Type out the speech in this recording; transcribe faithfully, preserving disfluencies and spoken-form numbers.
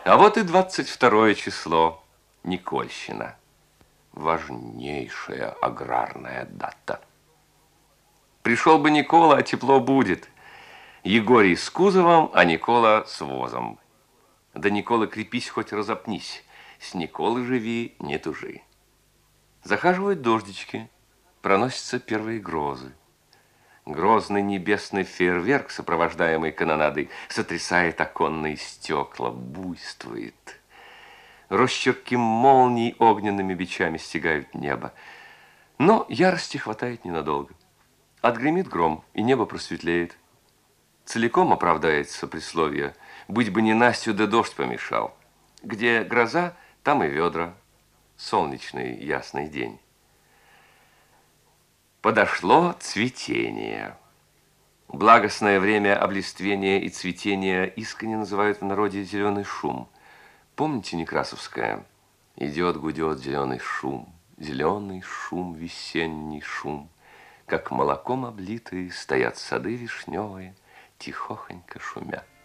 А вот и двадцать второе число, Никольщина. Важнейшая аграрная дата. Пришел бы Никола, а тепло будет. Егорий с кузовом, а Никола с возом. Да, Никола, крепись, хоть разопнись. С Николы живи, не тужи. Захаживают дождички, проносятся первые грозы. Грозный небесный фейерверк, сопровождаемый канонадой, сотрясает оконные стекла, буйствует. Росчерки молний огненными бичами стягают небо. Но ярости хватает ненадолго. Отгремит гром, и небо просветлеет. Целиком оправдается присловие: быть бы ненастью, да дождь помешал. Где гроза, там и ведра. Солнечный ясный день. Подошло цветение. Благостное время облиствения и цветения искренне называют в народе зеленый шум. Помните Некрасовское? Идет, гудет зеленый шум, зеленый шум, весенний шум. Как молоком облитые стоят сады вишневые, тихохонько шумят.